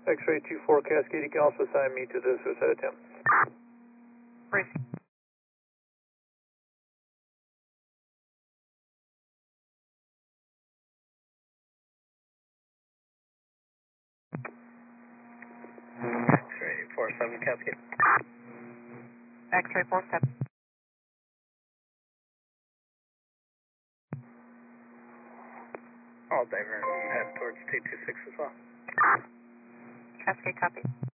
X-ray 24 Cascade, you can also assign me to the suicide attempt. Receive. X-ray 47 Cascade. X-ray 47. All diver head towards 226 as well. Cascade copy.